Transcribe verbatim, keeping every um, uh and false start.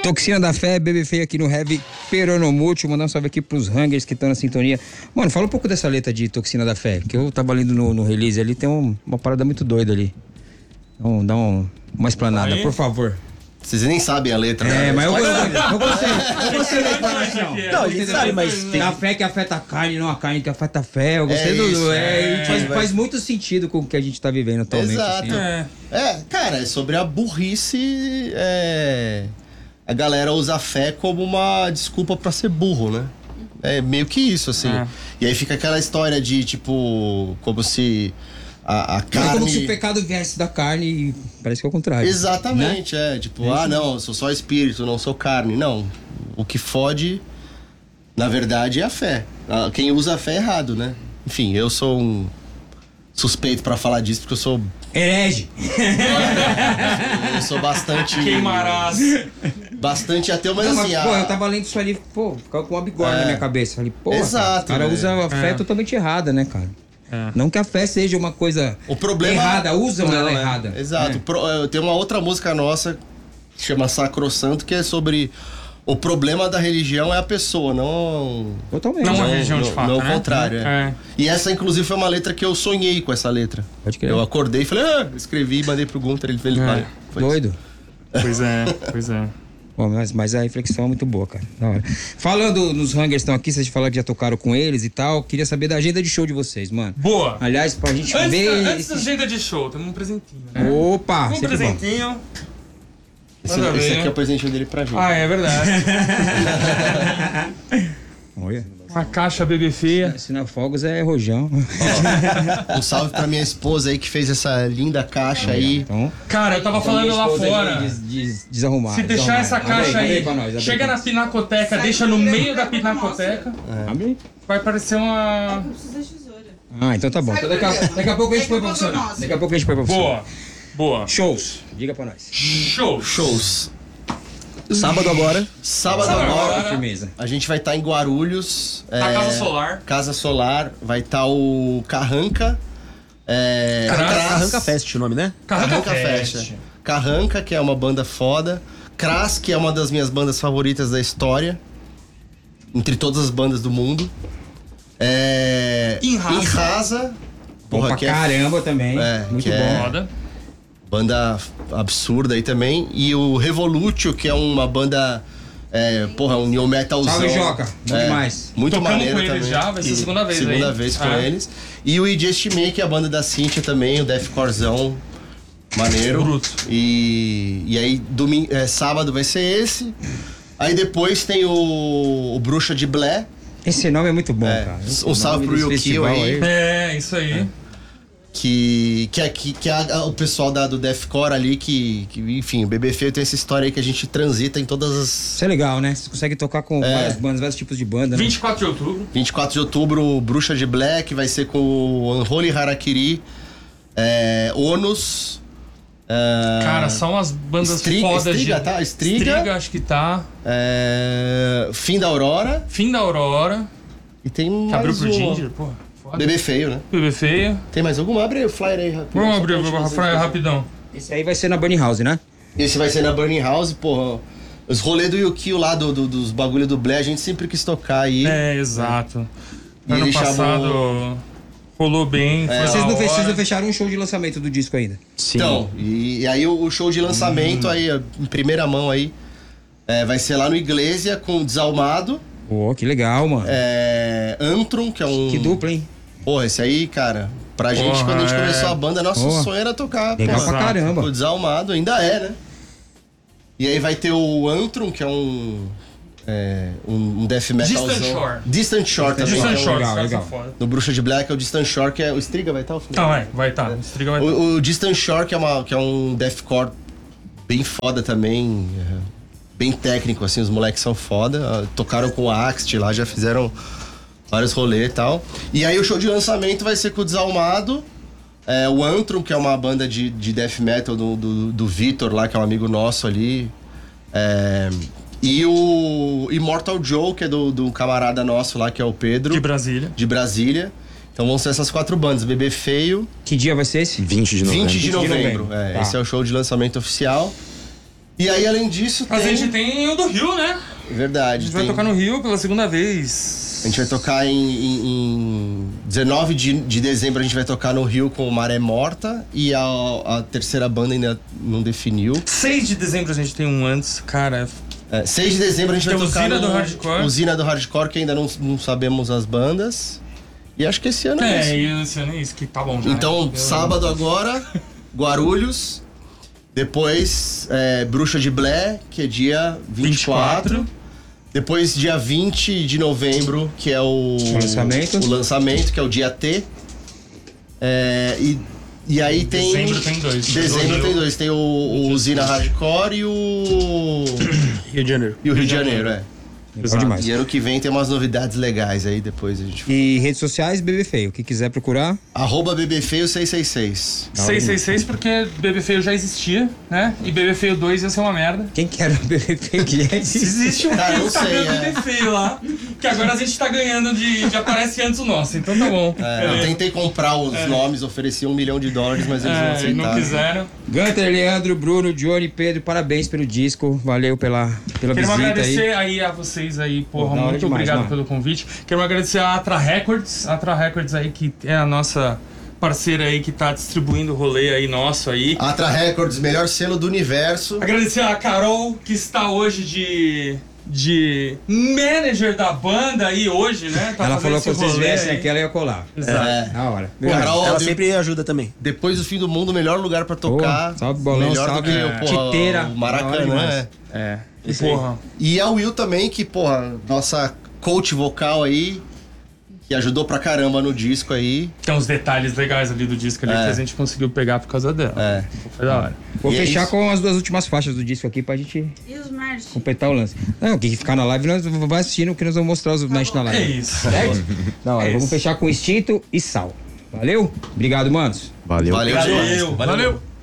Toxina da Fé, Bebê Feio aqui no Heavy Peronomútil. Mandar um salve aqui pros hangers que estão na sintonia. Mano, fala um pouco dessa letra de Toxina da Fé, que eu tava lendo no, no release ali, tem um, uma parada muito doida ali. Então, dá um, uma explanada, por favor. Vocês nem sabem a letra, né? É, mas eu, eu, eu gostei. Eu gostei da explanação. Não, a gente sabe, mas tem... A fé que afeta a carne, não a carne que afeta a fé. Eu gostei É do... isso, é, é. faz, Vai. faz muito sentido com o que a gente tá vivendo atualmente. Exato. Assim. É. É, cara, é sobre a burrice. É... A galera usa a fé como uma desculpa pra ser burro, né? É meio que isso, assim. É. E aí fica aquela história de, tipo, como se a, a É carne... como se o pecado viesse da carne e parece que é o contrário. Exatamente, né? é. Tipo, ah, não, eu sou só espírito, não sou carne. Não, o que fode, na verdade, é a fé. Quem usa a fé é errado, né? Enfim, eu sou um suspeito pra falar disso, porque eu sou... Herege. Eu sou bastante... Queimarás. Bastante ateu, mas Não, assim... mas, pô, a... eu tava lendo isso ali, pô, ficava com uma bigorna É. na minha cabeça. Falei, pô, Exato, o cara né? usa a fé É. totalmente errada, né, cara? É. Não que a fé seja uma coisa O problema... errada, usam Não, ela é. errada. Exato. É. Pro- Tem uma outra música nossa que chama Sacrosanto, que é sobre... O problema da religião é a pessoa, não... Totalmente. Não a Não, religião de não, fato, não né? o contrário, é. É. E essa, inclusive, foi uma letra que eu sonhei com essa letra. Pode crer. Eu acordei e falei, ah, escrevi, mandei pro Gunter, ele fez... É. Vai, foi isso. Doido. Pois é, pois é. Pô, mas, mas a reflexão é muito boa, cara. Da hora. Falando nos hangers que estão aqui, vocês falaram que já tocaram com eles e tal. Queria saber da agenda de show de vocês, mano. Boa. Aliás, pra gente Antes, ver. da, antes da esse- agenda de show, temos um presentinho, né? Opa! Um sempre bom. presentinho. Esse, Manda esse ver, aqui né? é o presente dele pra gente. Ah, é verdade. Olha. Uma caixa bebê feia. Sinal Fogos é rojão. Um salve pra minha esposa aí que fez essa linda caixa aí. Então, Cara, eu tava falando lá fora. Des, des, desarrumado. Se deixar essa desarrumado. caixa Abre aí, abre pra nós, abre chega pra na pinacoteca, deixa no meio da pinacoteca, nós. Abre aí. vai parecer uma... Não precisa de tesoura. Ah, então tá bom. Então daqui, a, daqui a pouco a gente põe pra funcionar. Daqui a pouco a gente põe pra funcionar. Boa, boa. Shows. Diga pra nós. Show. Shows. Sábado agora. Sábado, Sábado agora. agora. Firmeza. A gente vai estar em Guarulhos. Na é, Casa Solar. Casa Solar. Vai estar o Carranca. É, Cras. Cras. Carranca Fest o nome, né? Carranca Carranca Fest. Fest. Carranca, que é uma banda foda. Cras, que é uma das minhas bandas favoritas da história. Entre todas as bandas do mundo. É... Inrasa. Inrasa. Bom Porra, pra que é caramba também. É, Muito que bom. é- Foda. banda absurda aí também. E o Revolutio, que é uma banda... É, porra, um new metalzão. Salve, Joca. Bom É, demais. Muito Tocamos maneiro com eles também. já, vai ser a E- segunda vez Segunda aí. vez com É. eles. E o I Just Me, que é a banda da Cíntia também, o deathcorezão. Maneiro. Bruto. E, e aí, domingo, é, sábado vai ser esse. Aí depois tem o, o Bruxa de Blé. Esse nome é muito bom, É, cara. um Esse salve nome pro desse Yukio festival aí. É, isso aí. Que, que, é, que, que é a- o pessoal da, do Deathcore ali, que, que, enfim, o Bebê Feio tem essa história aí que a gente transita em todas as... Isso é legal, né? Você consegue tocar com É. várias bandas, vários tipos de banda, né? vinte e quatro de outubro. vinte e quatro de outubro, Bruxa de Black, vai ser com o Unholy Harakiri, é, Onus... é, Cara, são umas bandas Striga, fodas Striga, de... tá? Striga. Striga, acho que tá. é, Fim da Aurora Fim da Aurora. e tem Que mais abriu pro um. Ginger, porra. Foda. Bebê Feio, né? Bebê feio. Tem mais algum? Abre aí o flyer aí rapidinho. Vamos só abrir pra o gente fazer Rafael isso. rapidão. Esse aí vai ser na Burning House, né? Esse vai ser na Burning House, porra. Os rolês do Yukio lá, do, do- dos bagulho do Blé, a gente sempre quis tocar aí. É, exato. E Ano ele passado chamou- rolou bem, foi Vocês da não, fe- vocês hora. não fecharam um show de lançamento do disco ainda. Sim. Então, e, e aí o, o show de lançamento aí, em primeira mão aí, é, vai ser lá no Iglesia com o Desalmado, Pô, que legal, mano. é, Antrum, que é um... Que dupla, hein? Porra, esse aí, cara, pra gente, Porra, quando a gente é. começou a banda, nosso Porra. sonho era tocar, Legal porra, pra Exato. caramba. o Desalmado, ainda é, né? E aí vai ter o Antrum, que é um... É, um, um death metalzão. Distant Shore. Distant Shore também. Distant que é um- Shore, legal, os caras legal. são foda. No Bruxa de Black é o Distant Shore, que é... O Striga vai estar? Não, é, vai tá. O Striga vai tá. O, o Distant Shore, que é, uma, que é um deathcore bem foda também, é, bem técnico, assim, os moleques são foda. ah, Tocaram com o Axt lá, já fizeram vários rolês e tal. E aí o show de lançamento vai ser com o Desalmado, é, o Antrum, que é uma banda de, de death metal do, do, do Vitor lá, que é um amigo nosso ali. É, e o Immortal Joe, que é do, do camarada nosso lá, que é o Pedro, De Brasília. de Brasília. Então vão ser essas quatro bandas, Bebê Feio, Que dia vai ser esse? vinte de novembro. vinte de vinte de novembro. novembro. É, Tá. Esse é o show de lançamento oficial. E aí, além disso, Mas tem... a gente tem o do Rio, né? Verdade. A gente vai tem- tocar no Rio pela segunda vez. A gente vai tocar em, em, em dezenove de, de dezembro, a gente vai tocar no Rio com Maré Morta. E a, a terceira banda ainda não definiu. seis de dezembro a gente tem um antes, cara. É, seis de dezembro a gente Tem vai tocar Usina no... do Hardcore. Usina do Hardcore, que ainda não, não sabemos as bandas. E acho que esse ano é, É, isso. e esse ano é isso, que tá bom já. Então, né? sábado agora, Guarulhos. Depois, é, Bruxa de Blair, que é dia vinte e quatro. vinte e quatro. Depois, dia vinte de novembro, que é o, O lançamento. o lançamento, que é o dia T. É, e, e aí tem... Dezembro tem dois. Dezembro Do tem Rio. dois. Tem o, o Usina Hardcore e o... Rio de Janeiro. E o Rio de Janeiro, é. Legal demais. E ano que vem tem umas novidades legais aí, depois a gente... E redes sociais, Bebê Feio. Quem quiser procurar, Arroba bbfeio seiscentos e sessenta e seis. seiscentos e sessenta e seis porque Bebê Feio já existia, né? E Bebê Feio dois ia ser uma merda. quem que era o Bebê Feio que já existe? Existe um Cara, eu sei, Instagram é. Bebê Feio lá, que agora a gente tá ganhando de, de aparece antes o nosso, então tá bom. É, eu tentei comprar os nomes, ofereci um milhão de dólares, mas eles não É, e aceitaram. não quiseram. Gunter, Leandro, Bruno, Johnny, Pedro, parabéns pelo disco. Valeu pela, pela Queremos visita agradecer aí. aí. a vocês aí, porra, Pô, da hora muito demais, obrigado mano. pelo convite. Queremos agradecer a Atra Records, a Atra Records aí, que é a nossa parceira aí, que tá distribuindo o rolê aí nosso aí. Atra Records, melhor selo do universo. Agradecer a Carol, que está hoje de... de manager da banda aí hoje, né? Tá Ela fazendo falou que esse vocês rolê viessem aí. aqui, ela ia colar. Exato. É. Na hora. Pô, Carol, Ela de- sempre ajuda também. depois do fim do mundo, o melhor lugar pra tocar. Pô, salve bolão, melhor salve, do que, é, porra, Quiteira, o da hora Maracanã. demais. É. É. E Isso aí. porra. E a Will também, que, porra, nossa coach vocal aí, que ajudou pra caramba no disco aí. Tem uns detalhes legais ali do disco ali É. que a gente conseguiu pegar por causa dela. É. Foi da hora. Vou E é fechar isso. com as duas últimas faixas do disco aqui pra gente E os Marte? completar o lance. Não, quem ficar na live, nós vamos assistindo que nós vamos mostrar os mestres na É live. isso. Certo? Da hora. É Vamos isso. fechar com Instinto e Sal. Valeu? Obrigado, manos. Valeu. Valeu, Valeu. demais. Valeu.